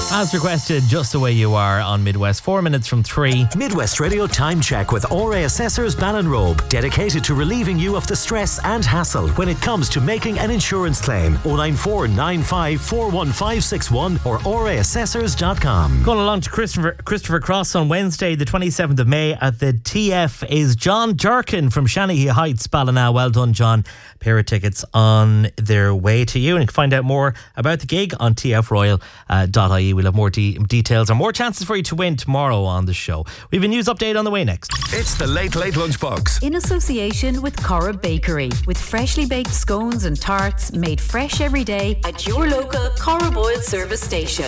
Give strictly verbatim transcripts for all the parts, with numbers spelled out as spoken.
As requested, just the way you are on Midwest, four minutes from three. Midwest Radio Time Check with O R A Assessors Ballinrobe, dedicated to relieving you of the stress and hassle when it comes to making an insurance claim. oh nine four nine five four one five six one or o r a assessors dot com. Going along to Christopher Christopher Cross on Wednesday, the twenty-seventh of May at the T F is John Jerkin from Shanahy Heights, Ballina. Well done, John. A pair of tickets on their way to you, and you can find out more about the gig on t f royal dot i e. We'll have more de- details and more chances for you to win tomorrow on the show. We have a news update on the way next. It's the Late Late Lunchbox in association with Cora Bakery, with freshly baked scones and tarts made fresh every day at your local Cora Boyle service station.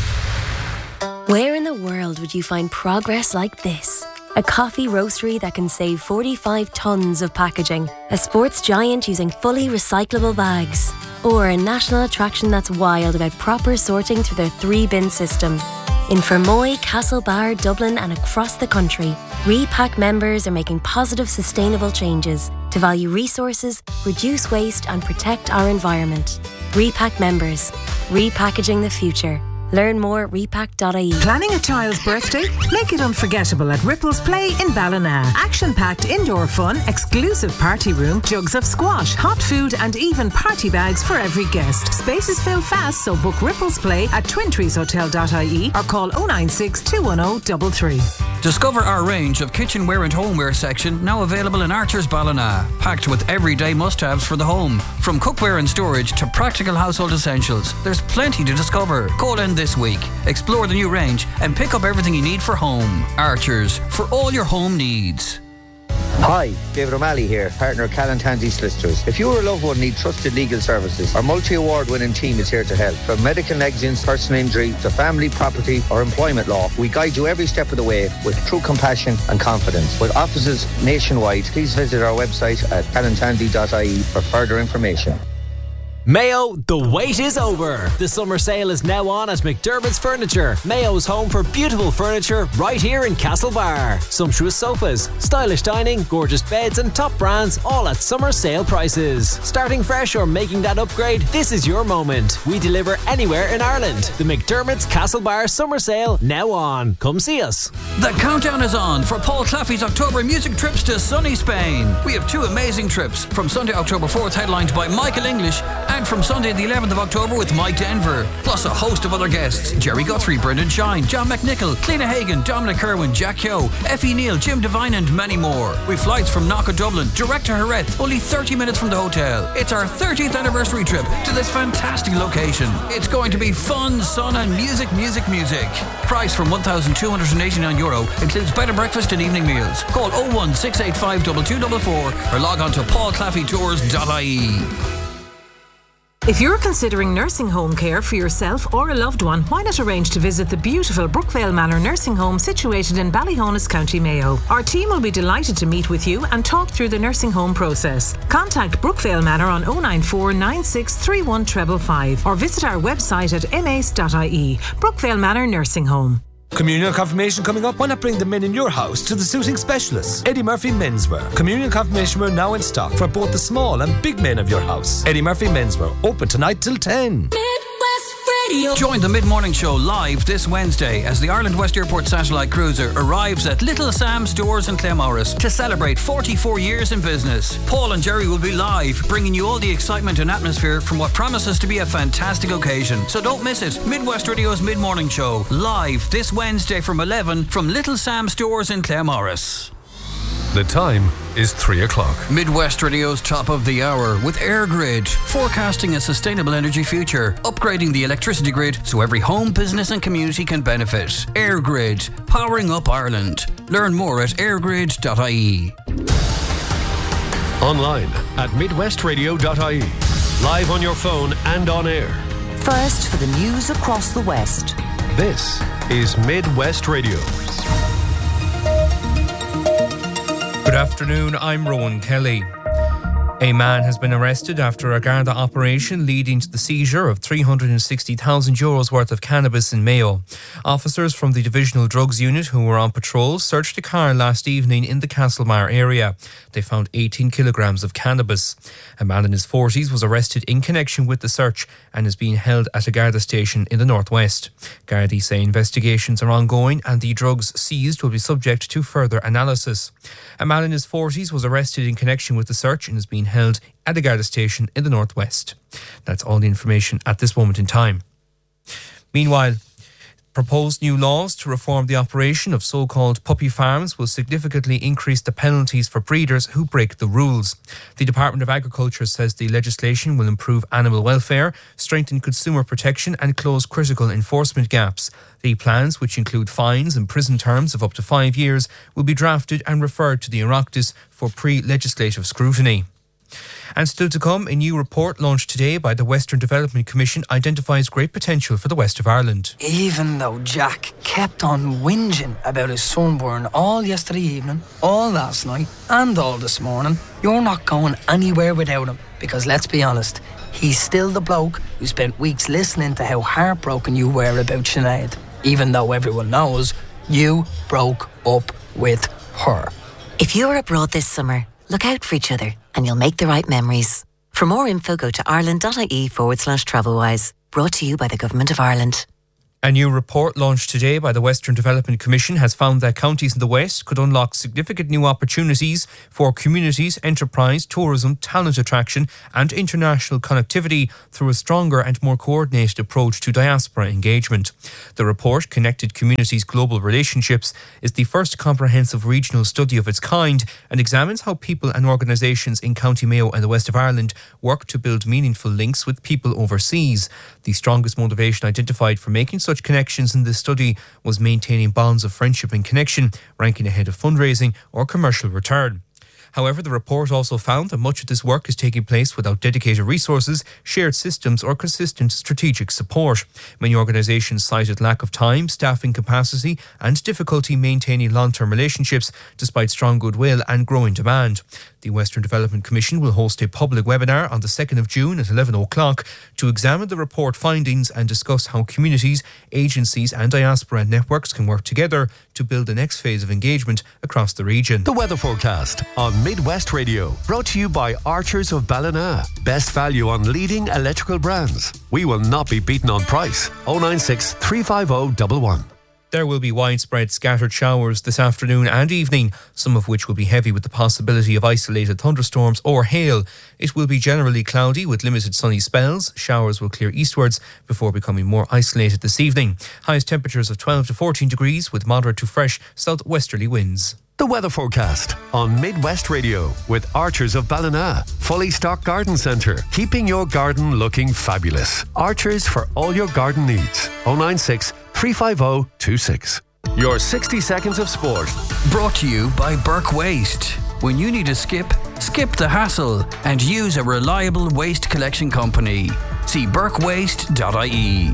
Where in the world would you find progress like this? A coffee roastery that can save forty-five tonnes of packaging, a sports giant using fully recyclable bags, or a national attraction that's wild about proper sorting through their three-bin system. In Fermoy, Castlebar, Dublin and across the country, Repack members are making positive, sustainable changes to value resources, reduce waste and protect our environment. Repack members, repackaging the future. Learn more at repack dot i e. Planning a child's birthday? Make it unforgettable at Ripples Play in Ballina. Action-packed indoor fun, exclusive party room, jugs of squash, hot food and even party bags for every guest. Spaces fill fast, so book Ripples Play at twin trees hotel dot i e or call oh nine six, two one oh, three three. Discover our range of kitchenware and homeware section, now available in Archer's Ballina. Packed with everyday must-haves for the home. From cookware and storage to practical household essentials, there's plenty to discover. Call in this week, explore the new range and pick up everything you need for home. Archers, for all your home needs. Hi, David O'Malley here, partner of Callan Tansey Solicitors. If you or a loved one need trusted legal services, our multi-award winning team is here to help. From medical negligence, personal injury, to family, property or employment law, we guide you every step of the way with true compassion and confidence. With offices nationwide, please visit our website at callan tansey dot i e for further information. Mayo, the wait is over. The summer sale is now on at McDermott's Furniture, Mayo's home for beautiful furniture right here in Castlebar. Sumptuous sofas, stylish dining, gorgeous beds and top brands, all at summer sale prices. Starting fresh or making that upgrade, this is your moment. We deliver anywhere in Ireland. The McDermott's Castlebar summer sale now on. Come see us. The countdown is on for Paul Claffey's October music trips to sunny Spain. We have two amazing trips, from Sunday October fourth headlined by Michael English, and from Sunday the eleventh of October with Mike Denver, plus a host of other guests: Jerry Guthrie, Brendan Shine, John McNichol, Cliona Hagan, Dominic Kerwin, Jack Yo, Effie Neal, Jim Devine and many more. With flights from Knock Dublin direct to Jerez, only thirty minutes from the hotel. It's our thirtieth anniversary trip to this fantastic location. It's going to be fun, sun and music, music, music. Price from one thousand two hundred eighty-nine euro, includes bed and breakfast and evening meals. Call oh one six eight five two two four four or log on to paul claffey tours dot i e. If you're considering nursing home care for yourself or a loved one, why not arrange to visit the beautiful Brookvale Manor Nursing Home situated in Ballyhonus, County Mayo. Our team will be delighted to meet with you and talk through the nursing home process. Contact Brookvale Manor on oh nine four nine six three one five five or visit our website at m a c e dot i e. Brookvale Manor Nursing Home. Communion confirmation coming up. Why not bring the men in your house to the suiting specialists? Eddie Murphy Menswear. Communion confirmation wear now in stock for both the small and big men of your house. Eddie Murphy Menswear, open tonight till ten. Join the Mid-Morning Show live this Wednesday as the Ireland West Airport Satellite Cruiser arrives at Little Sam Stores in Claremorris to celebrate forty-four years in business. Paul and Jerry will be live, bringing you all the excitement and atmosphere from what promises to be a fantastic occasion. So don't miss it. Midwest Radio's Mid-Morning Show live this Wednesday from eleven from Little Sam Stores in Claremorris. The time is three o'clock. Midwest Radio's top of the hour with AirGrid, forecasting a sustainable energy future, upgrading the electricity grid so every home, business and community can benefit. AirGrid, powering up Ireland. Learn more at airgrid dot i e. Online at midwest radio dot i e. Live on your phone and on air. First for the news across the West. This is Midwest Radio. Good afternoon, I'm Rowan Kelly. A man has been arrested after a Garda operation leading to the seizure of three hundred sixty thousand euros worth of cannabis in Mayo. Officers from the Divisional Drugs Unit who were on patrol searched a car last evening in the Castlemar area. They found eighteen kilograms of cannabis. A man in his forties was arrested in connection with the search and is being held at a Garda station in the northwest. Gardaí say investigations are ongoing and the drugs seized will be subject to further analysis. A man in his forties was arrested in connection with the search and is being held at a Garda station in the northwest. That's all the information at this moment in time. Meanwhile, proposed new laws to reform the operation of so-called puppy farms will significantly increase the penalties for breeders who break the rules. The Department of Agriculture says the legislation will improve animal welfare, strengthen consumer protection and close critical enforcement gaps. The plans, which include fines and prison terms of up to five years, will be drafted and referred to the Oireachtas for pre-legislative scrutiny. And still to come, a new report launched today by the Western Development Commission identifies great potential for the west of Ireland. Even though Jack kept on whinging about his sunburn all yesterday evening, all last night and all this morning, you're not going anywhere without him. Because let's be honest, he's still the bloke who spent weeks listening to how heartbroken you were about Sinead. Even though everyone knows you broke up with her. If you're abroad this summer, look out for each other and you'll make the right memories. For more info, go to ireland.ie forward slash travelwise. Brought to you by the Government of Ireland. A new report launched today by the Western Development Commission has found that counties in the West could unlock significant new opportunities for communities, enterprise, tourism, talent attraction and international connectivity through a stronger and more coordinated approach to diaspora engagement. The report, Connected Communities Global Relationships, is the first comprehensive regional study of its kind and examines how people and organisations in County Mayo and the West of Ireland work to build meaningful links with people overseas. The strongest motivation identified for making such connections in this study was maintaining bonds of friendship and connection, ranking ahead of fundraising or commercial return. However, the report also found that much of this work is taking place without dedicated resources, shared systems or consistent strategic support. Many organisations cited lack of time, staffing capacity and difficulty maintaining long-term relationships despite strong goodwill and growing demand. The Western Development Commission will host a public webinar on the second of June at eleven o'clock to examine the report findings and discuss how communities, agencies and diaspora networks can work together to build the next phase of engagement across the region. The weather forecast on Midwest Radio, brought to you by Archers of Ballina. Best value on leading electrical brands. We will not be beaten on price. oh nine six, three five oh, one one. There will be widespread scattered showers this afternoon and evening, some of which will be heavy with the possibility of isolated thunderstorms or hail. It will be generally cloudy with limited sunny spells. Showers will clear eastwards before becoming more isolated this evening. Highest temperatures of twelve to fourteen degrees with moderate to fresh southwesterly winds. The weather forecast on Midwest Radio with Archers of Ballina. Fully stocked garden centre, keeping your garden looking fabulous. Archers for all your garden needs. oh nine six, three five oh, two six. Your sixty seconds of sport. Brought to you by Burke Waste. When you need a skip, skip the hassle and use a reliable waste collection company. See burke waste dot I E.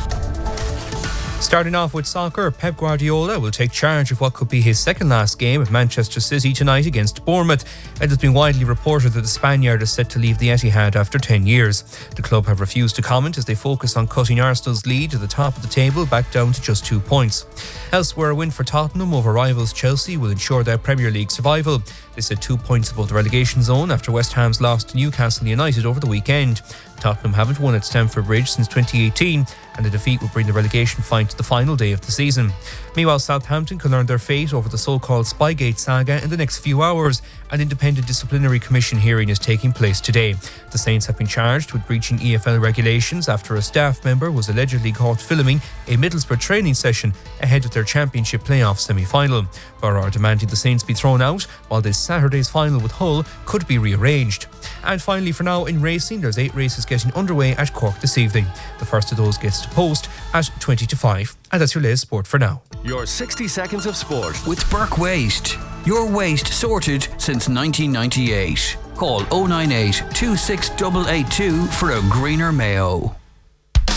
Starting off with soccer, Pep Guardiola will take charge of what could be his second last game at Manchester City tonight against Bournemouth. It has been widely reported that the Spaniard is set to leave the Etihad after ten years. The club have refused to comment as they focus on cutting Arsenal's lead to the top of the table back down to just two points. Elsewhere, a win for Tottenham over rivals Chelsea will ensure their Premier League survival. They sit two points above the relegation zone after West Ham's loss to Newcastle United over the weekend. Tottenham haven't won at Stamford Bridge since twenty eighteen, and a defeat would bring the relegation fight to the final day of the season. Meanwhile, Southampton can learn their fate over the so-called Spygate saga in the next few hours. An independent disciplinary commission hearing is taking place today. The Saints have been charged with breaching E F L regulations after a staff member was allegedly caught filming a Middlesbrough training session ahead of their Championship playoff semi-final. Borough are demanding the Saints be thrown out, while this Saturday's final with Hull could be rearranged. And finally, for now, in racing, there's eight races getting underway at Cork this evening. The first of those gets to post at twenty to five. And that's your latest sport for now. Your sixty seconds of sport with Burke Waste. Your waste sorted since nineteen ninety-eight. Call oh nine eight, two six eight eight two for a greener Mayo.